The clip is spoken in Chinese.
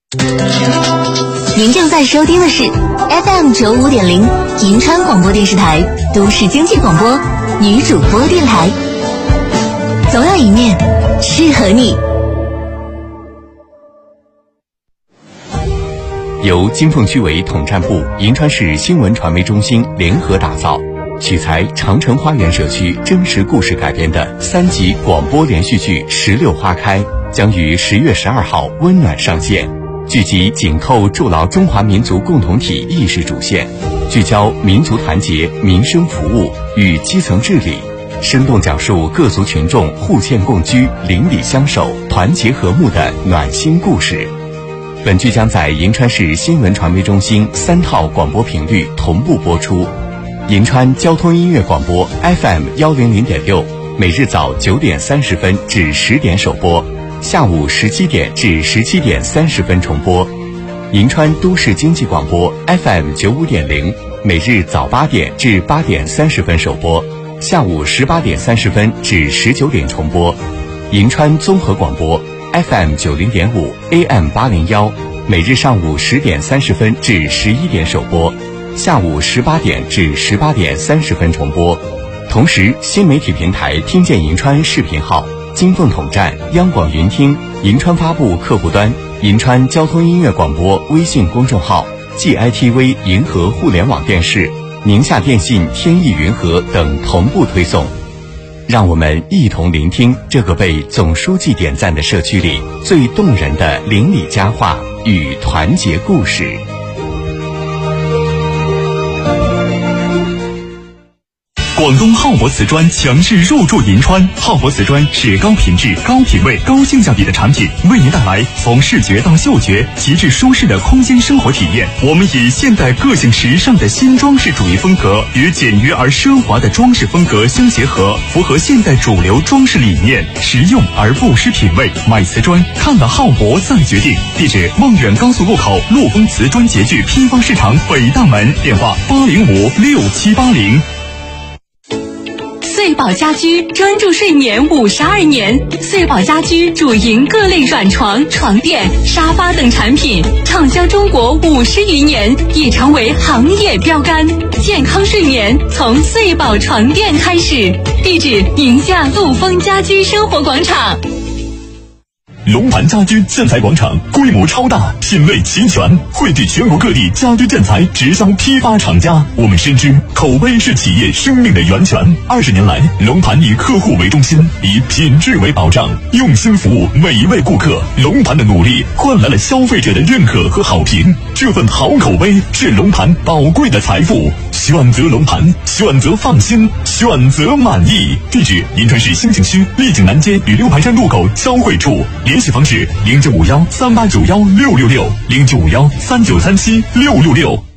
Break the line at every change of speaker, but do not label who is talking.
您正在收听的是 FM95.0 银川广播电视台都市经济广播女主播电台，总有一面适合你。
由金凤区委统战部、银川市新闻传媒中心联合打造，取材长城花园社区真实故事改编的3集广播连续剧《石榴花开》将于10月12号温暖上线。剧集紧扣筑牢中华民族共同体意识主线，聚焦民族团结、民生服务与基层治理，生动讲述各族群众互鉴共居、邻里相守、团结和睦的暖心故事。本剧将在银川市新闻传媒中心3套广播频率同步播出。银川交通音乐广播 FM100.6，每日早9点30分至10点首播，下午17点至17点30分重播。银川都市经济广播 FM95.0，每日早8点至8点30分首播，下午18点30分至19点重播。银川综合广播 FM90.5 AM801，每日上午10点30分至11点首播，下午18点至18点30分重播。同时，新媒体平台听见银川视频号、金凤统战、央广云听、银川发布客户端、银川交通音乐广播微信公众号、GITV 银河互联网电视、宁夏电信天翼云和等同步推送。让我们一同聆听这个被总书记点赞的社区里最动人的邻里佳话与团结故事。
广东浩博瓷砖强势入驻银川。浩博瓷砖是高品质、高品位、高性价比的产品，为您带来从视觉到嗅觉极致舒适的空间生活体验。我们以现代个性时尚的新装饰主义风格与简约而奢华的装饰风格相结合，符合现代主流装饰理念，实用而不失品味。买瓷砖看了浩博再决定。地址：望远高速路口陆丰瓷砖洁具批发市场北大门，电话8056780。
穗宝家居专注睡眠52年，穗宝家居主营各类软床、床垫、沙发等产品，畅销中国50余年，已成为行业标杆。健康睡眠从穗宝床垫开始。地址：宁夏陆丰家居生活广场。
龙盘家居建材广场规模超大，品类齐全，汇聚全国各地家居建材直销批发厂家。我们深知口碑是企业生命的源泉。20年来，龙盘以客户为中心，以品质为保障，用心服务每一位顾客。龙盘的努力换来了消费者的认可和好评，这份好口碑是龙盘宝贵的财富。选择龙盘，选择放心，选择满意。地址：银川市兴庆区丽景南街与六盘山路口交汇处。联系方式：095138916660，0951393766。